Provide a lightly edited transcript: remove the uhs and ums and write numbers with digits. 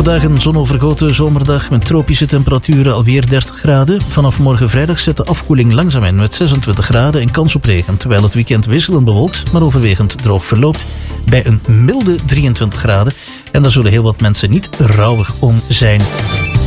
Vandaag een zonovergoten zomerdag met tropische temperaturen, alweer 30 graden. Vanaf morgen vrijdag zet de afkoeling langzaam in met 26 graden en kans op regen. Terwijl het weekend wisselend bewolkt, maar overwegend droog verloopt bij een milde 23 graden. En daar zullen heel wat mensen niet rouwig om zijn.